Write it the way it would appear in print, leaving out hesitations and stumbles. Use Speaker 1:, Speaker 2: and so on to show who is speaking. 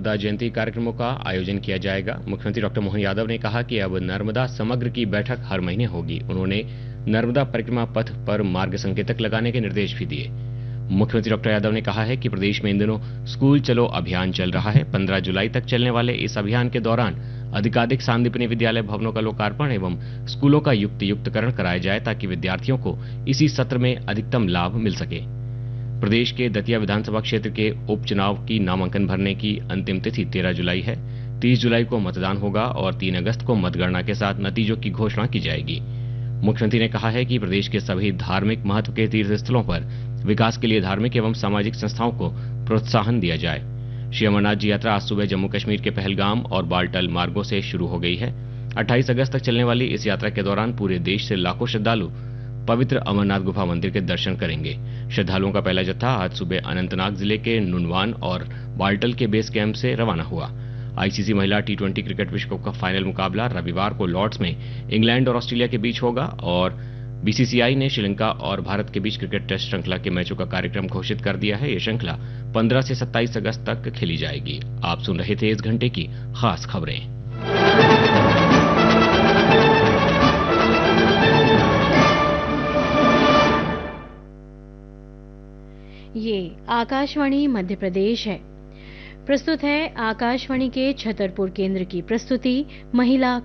Speaker 1: नर्मदा जयंती कार्यक्रमों का आयोजन किया जाएगा। मुख्यमंत्री डॉक्टर मोहन यादव ने कहा कि अब नर्मदा समग्र की बैठक हर महीने होगी। उन्होंने नर्मदा परिक्रमा पथ पर मार्ग संकेतक लगाने के निर्देश भी दिए। मुख्यमंत्री डॉक्टर यादव ने कहा है कि प्रदेश में इन दिनों स्कूल चलो अभियान चल रहा है। 15 जुलाई तक चलने वाले इस अभियान के दौरान अधिकाधिक सांदीपनि विद्यालय भवनों का लोकार्पण एवं स्कूलों का युक्तियुक्तकरण कराया जाए ताकि विद्यार्थियों को इसी सत्र में अधिकतम लाभ मिल सके। प्रदेश के दतिया विधानसभा क्षेत्र के उपचुनाव की नामांकन भरने की अंतिम तिथि 13 जुलाई है। 30 जुलाई को मतदान होगा और 3 अगस्त को मतगणना के साथ नतीजों की घोषणा की जाएगी। मुख्यमंत्री ने कहा है कि प्रदेश के सभी धार्मिक महत्व के तीर्थ स्थलों पर विकास के लिए धार्मिक एवं सामाजिक संस्थाओं को प्रोत्साहन दिया जाए। श्री अमरनाथ जी यात्रा आज सुबह जम्मू कश्मीर के पहलगाम और बालटल मार्गों से शुरू हो गई है। 28 अगस्त तक चलने वाली इस यात्रा के दौरान पूरे देश से लाखों श्रद्धालु पवित्र अमरनाथ गुफा मंदिर के दर्शन करेंगे। श्रद्धालुओं का पहला जत्था आज सुबह अनंतनाग जिले के नुनवान और बाल्टल के बेस कैंप से रवाना हुआ। आईसीसी महिला टी20 क्रिकेट विश्व कप का फाइनल मुकाबला रविवार को लॉर्ड्स में इंग्लैंड और ऑस्ट्रेलिया के बीच होगा और बीसीसीआई ने श्रीलंका और भारत के बीच क्रिकेट टेस्ट श्रृंखला के मैचों का कार्यक्रम घोषित कर दिया है। ये श्रृंखला 15 से 27 अगस्त तक खेली जाएगी। आप सुन रहे थे इस घंटे की खास खबरें।
Speaker 2: ये आकाशवाणी मध्य प्रदेश है। प्रस्तुत है आकाशवाणी के छतरपुर केंद्र की प्रस्तुति महिला